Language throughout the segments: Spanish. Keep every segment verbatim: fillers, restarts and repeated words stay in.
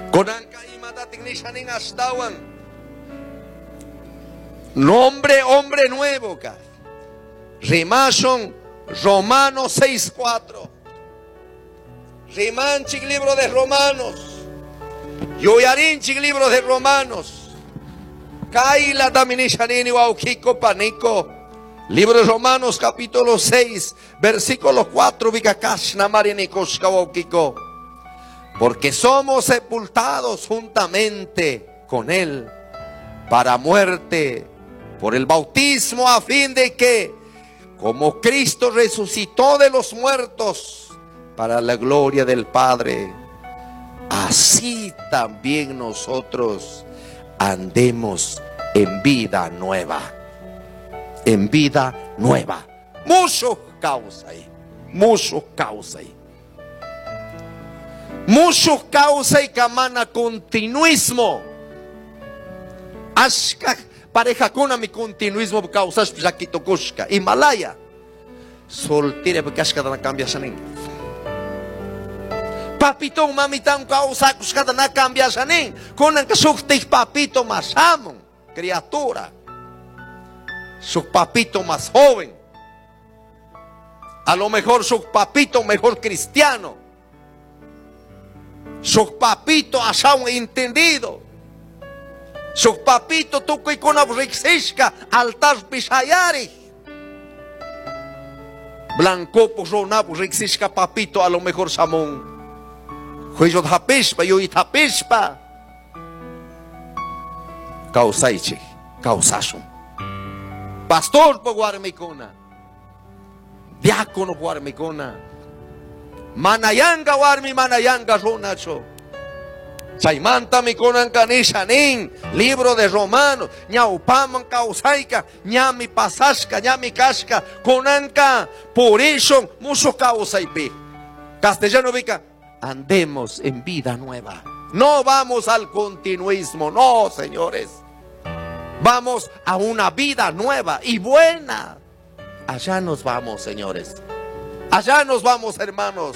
Nombre, hombre nuevo. Rimason Romanos seis cuatro. Rimanchik libro de Romanos. Yoyarinchik libro de Romanos. Kaila Daminishanini Waukiko Panico. Libro de Romanos capítulo seis, versículo cuatro. Vikakashna Marinikoshka Waukiko. Porque somos sepultados juntamente con Él para muerte por el bautismo, a fin de que, como Cristo resucitó de los muertos para la gloria del Padre, así también nosotros andemos en vida nueva. En vida nueva. Mucho causa ahí. Mucho causa ahí. Mucho causa y camana continuismo. Ashka pareja con mi continuismo causa shakito kushka. Himalaya. Soltire porque ashka na cambia shanin. Papito mamitan causa kushka na cambia shanin. Con an kasukte papito más amo. Criatura. Su papito más joven. A lo mejor su papito mejor cristiano. Su papito haya un entendido. Su papito tu que con abrixisca altar pishayari. Blanco pues ronabu rixisca papito a lo mejor samón. Juicio tapispa yo itapispa. Causaichi, causasun. Pastor por guarmicona. Diácono guarmicona. Manayanga warmi manayanga ronacho. Chaimanta mi conan canishanin. Libro de Romanos. Ñaupaman causaica. Ñami pasasca. Ñami casca. Conanca. Por eso mucho causaipi. Castellano vica. Andemos en vida nueva. No vamos al continuismo. No, señores. Vamos a una vida nueva y buena. Allá nos vamos, señores. Allá nos vamos, hermanos.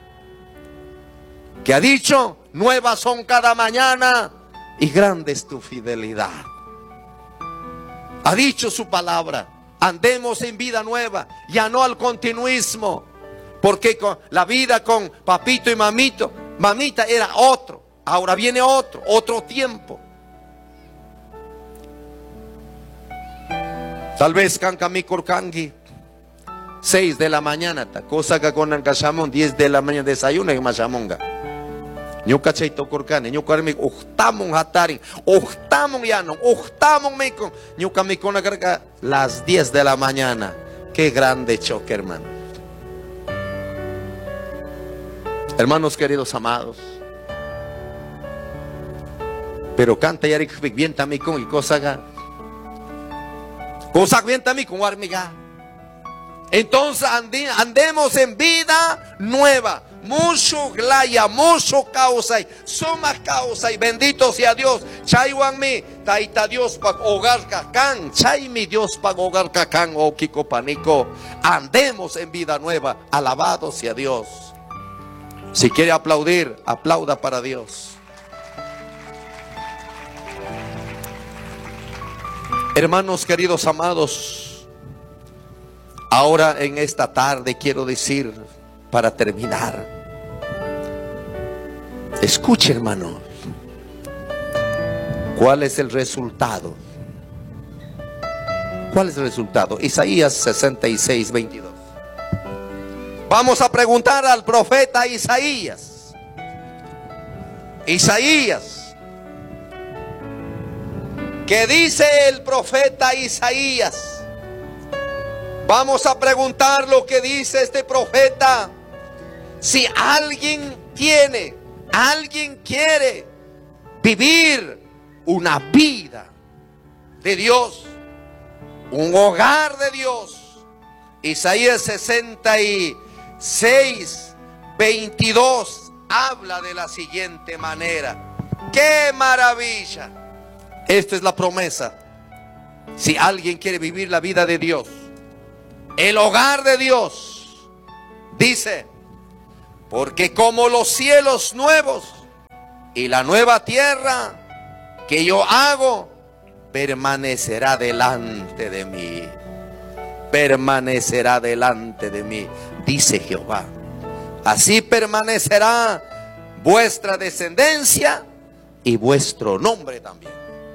Que ha dicho, nuevas son cada mañana y grande es tu fidelidad. Ha dicho su palabra. Andemos en vida nueva, ya no al continuismo. Porque con la vida con papito y mamito, mamita era otro. Ahora viene otro, otro tiempo. Tal vez Kankami Korkangi, seis de la mañana, cosa que con Ancashamon, diez de la mañana desayuno en Machamonga. Ñuka Chaito Korkane, Ñuka Armi, Octamon Hatarin, Octamon Yanon, Octamon Mekon, Ñuka Mikona Karka, las diez de la mañana. Qué grande choque, hermano. Hermanos queridos amados. Pero canta Yarik bien también con y cosa que. Cosa bien también con armiga. Entonces ande, andemos en vida nueva. Mucho glaya, mucho causa. Soma causa y bendito sea Dios. Chaywan mi, taita Dios para hogar cacán. Chay mi Dios para hogar cacán. Oh Kiko Panico. Andemos en vida nueva. Alabado sea Dios. Si quiere aplaudir, aplauda para Dios. Hermanos queridos amados, ahora en esta tarde quiero decir, para terminar, escuche hermano, ¿cuál es el resultado? ¿Cuál es el resultado? Isaías sesenta y seis, veintidós. Vamos a preguntar al profeta Isaías. Isaías. ¿Qué dice el profeta Isaías? Vamos a preguntar lo que dice este profeta. Si alguien tiene, alguien quiere vivir una vida de Dios, un hogar de Dios. Isaías sesenta y seis, veintidós habla de la siguiente manera. ¡Qué maravilla! Esta es la promesa. Si alguien quiere vivir la vida de Dios, el hogar de Dios, dice, porque como los cielos nuevos y la nueva tierra que yo hago permanecerá delante de mí. Permanecerá delante de mí, dice Jehová. Así permanecerá vuestra descendencia y vuestro nombre también.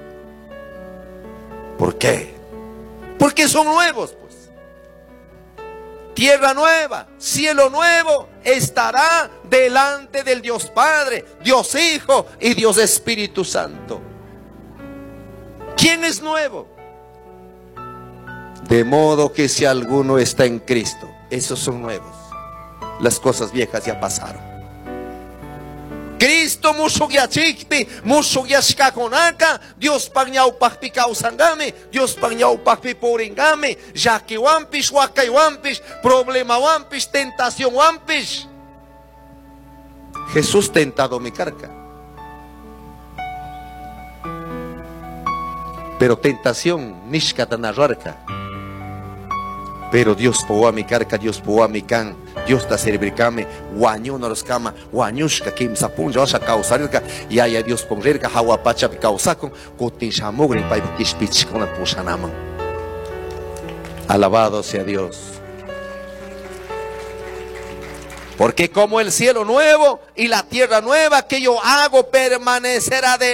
¿Por qué? Porque son nuevos, pues. Tierra nueva, cielo nuevo estará delante del Dios Padre, Dios Hijo y Dios Espíritu Santo. ¿Quién es nuevo? De modo que si alguno está en Cristo, esos son nuevos. Las cosas viejas ya pasaron. Cristo musugyachikpi, musugyashkakonaka, Dios pagñaupakpi kausangami, Dios pagñaupakpi poringami, yakiwampish, wakaiwampish, problemawampish, tentación wampish. Jesús tentado mi carca. Pero tentación nishkatanararka. Pero Dios po a mi carca, Dios po a mi can, Dios ta servicame, guaño no los cama, guañushka kim sapun, yo sa causarka, y haya Dios pongerka, hawapacha pi causacon, cotin shamogri, pa pichpich con la pusanaman. Alabado sea Dios. Porque como el cielo nuevo y la tierra nueva que yo hago permanecerá de